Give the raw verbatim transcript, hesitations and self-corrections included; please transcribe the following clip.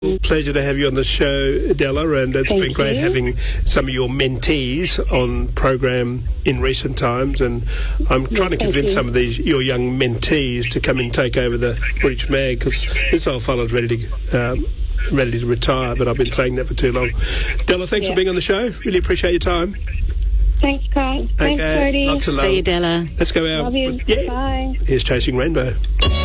Pleasure to have you on the show, Della, and it's Thank been great you. having some of your mentees on program in recent times, and I'm trying to thank convince you. some of these your young mentees to come and take over the British Mag, because this old fella's ready to um, ready to retire, but I've been saying that for too long. Della, thanks Yeah. for being on the show. Really appreciate your time. Thanks, Carl. Thanks, Okay, Cody. lots of love. See you, Della. Let's go out. Love you. Yeah. Bye. Here's Chasing Rainbow.